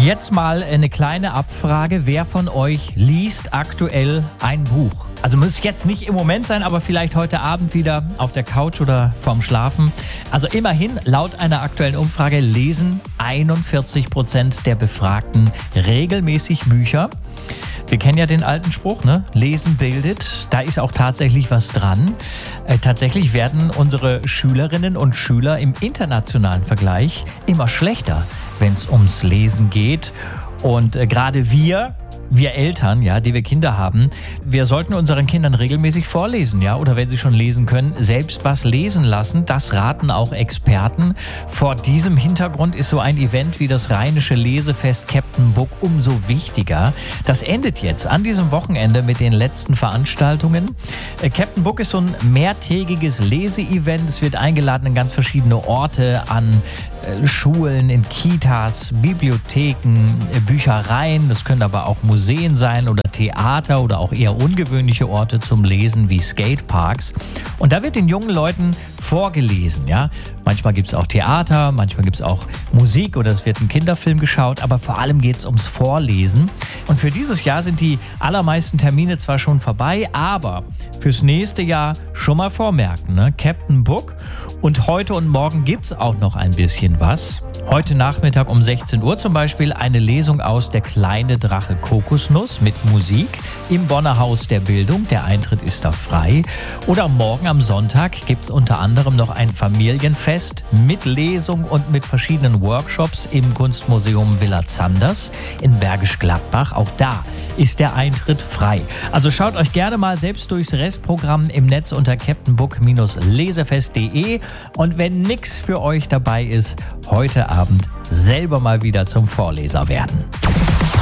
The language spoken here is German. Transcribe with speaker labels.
Speaker 1: Jetzt mal eine kleine Abfrage. Wer von euch liest aktuell ein Buch? Also muss jetzt nicht im Moment sein, aber vielleicht heute Abend wieder auf der Couch oder vorm Schlafen. Also immerhin, laut einer aktuellen Umfrage lesen 41% der Befragten regelmäßig Bücher. Wir kennen ja den alten Spruch, ne? Lesen bildet. Da ist auch tatsächlich was dran. Tatsächlich werden unsere Schülerinnen und Schüler im internationalen Vergleich immer schlechter, wenn es ums Lesen geht. Und gerade wir Eltern, ja, die wir Kinder haben, wir sollten unseren Kindern regelmäßig vorlesen, ja, oder wenn sie schon lesen können, selbst was lesen lassen. Das raten auch Experten. Vor diesem Hintergrund ist so ein Event wie das Rheinische Lesefest Captain Book umso wichtiger. Das endet jetzt an diesem Wochenende mit den letzten Veranstaltungen. Captain Book ist so ein mehrtägiges Leseevent. Es wird eingeladen in ganz verschiedene Orte, an Schulen, in Kitas, Bibliotheken, Büchereien. Das können aber auch Museen sein oder Theater oder auch eher ungewöhnliche Orte zum Lesen wie Skateparks. Und da wird den jungen Leuten vorgelesen, ja. Manchmal gibt es auch Theater, manchmal gibt es auch Musik oder es wird ein Kinderfilm geschaut, aber vor allem geht es ums Vorlesen. Und für dieses Jahr sind die allermeisten Termine zwar schon vorbei, aber fürs nächste Jahr schon mal vormerken, ne? Captain Book. Und heute und morgen gibt es auch noch ein bisschen was. Heute Nachmittag um 16 Uhr zum Beispiel eine Lesung aus Der kleine Drache Kokosnuss mit Musik im Bonner Haus der Bildung. Der Eintritt ist da frei. Oder morgen am Sonntag gibt es unter anderem noch ein Familienfest mit Lesung und mit verschiedenen Workshops im Kunstmuseum Villa Zanders in Bergisch Gladbach. Auch da ist der Eintritt frei. Also schaut euch gerne mal selbst durchs Restprogramm im Netz unter captainbook-lesefest.de. Und wenn nichts für euch dabei ist, heute Abend selber mal wieder zum Vorleser werden.